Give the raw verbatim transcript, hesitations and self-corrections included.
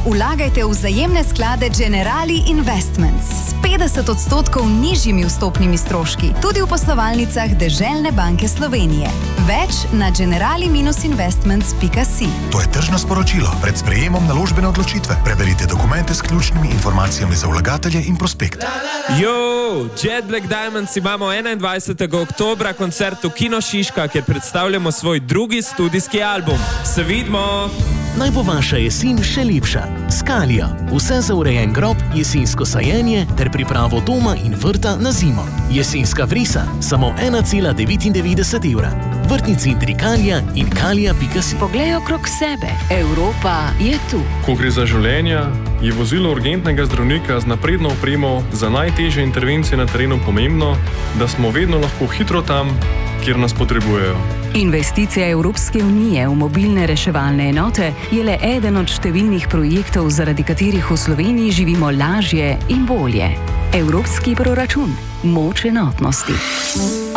vlagajte v vzajemne sklade Generali Investments s petdeset odstotkov nižjimi vstopnimi stroški, tudi v poslovalnicah Deželne banke Slovenije. Več na generali investments pika si. To je tržno sporočilo. Pred sprejemom naložbene odločitve preberite dokumente s ključnimi informacijami za vlagatelje in prospekt. Jo, Jet Black Diamonds imamo enaindvajsetega oktobra koncert v Kino Šiška, kjer predstavljamo svoj drugi studijski album. Se vidimo! Naj bo vaša jesen še lepša. Skalija. Vse za urejen grob, jesensko sajenje ter pripravo doma in vrta na zimo. Jesenska vrisa. Samo ena cela devetindevetdeset evra. Vrtni centri Kalija in kalija pika si. Poglej okrog sebe. Evropa je tu. Ko gre za življenja, je vozilo urgentnega zdravnika z napredno opremo za najtežje intervencije na terenu pomembno, da smo vedno lahko hitro tam, kjer nas potrebujejo. Investicija Evropske unije v mobilne reševalne enote je le eden od številnih projektov, zaradi katerih v Sloveniji živimo lažje in bolje. Evropski proračun. Moč enotnosti.